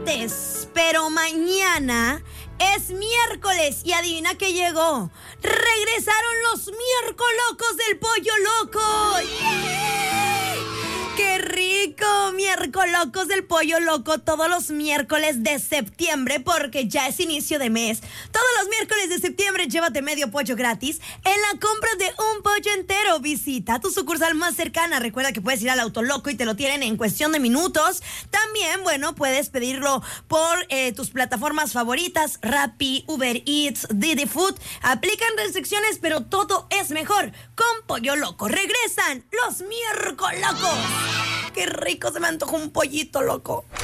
martes, pero mañana es miércoles y adivina qué llegó. Regresaron los miércolocos del Pollo Loco. ¡Yeah! ¡Qué rico! Miércolocos del Pollo Loco todos los miércoles de septiembre porque ya es inicio de mes. Todos los miércoles de septiembre llévate medio pollo gratis en la compra de un pollo entero. Visita tu sucursal más cercana. Recuerda que puedes ir al Autoloco y te lo tienen en cuestión de minutos. También, bueno, puedes pedirlo por tus plataformas favoritas, Rappi, Uber Eats, Didi Food. Aplican restricciones, pero todo es mejor con Pollo Loco. Regresan los miércolocos. ¡Qué rico! Se me antojó un pollito, loco.